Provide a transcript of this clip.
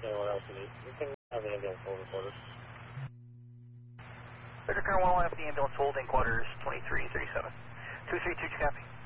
Yeah, what else you need? You can have the ambulance holding quarters. Victor Car 1 have the ambulance holding quarters 2337. 232, copy.